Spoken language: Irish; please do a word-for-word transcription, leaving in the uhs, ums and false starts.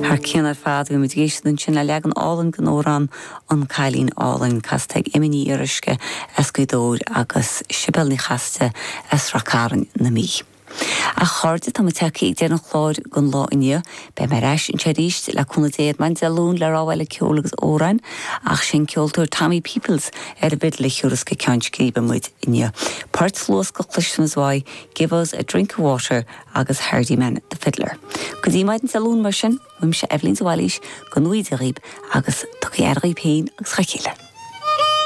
Har céanna fad go géisi den sin a legan álan gan órán an cailín álan casteig iminí irisce as go dóir agus sibelní chaste as racaran na mí. A chuirde tá teí déanana chláir gon lá inne, be mar reis an teríist le chuna déad man deún le ráhile ceolalas órain ach sin ceoltóir Tammy Peoples ar a bid le chiúras go ceantkí be muid inne. Part slós go chluismasháid, give us a drink of water agus Hardy Man the Fiddler. Go dtí maid an deún mar sin, bhuim se Evelyn Zawalís go nuid a rib agus do go ar péin agus chachéile.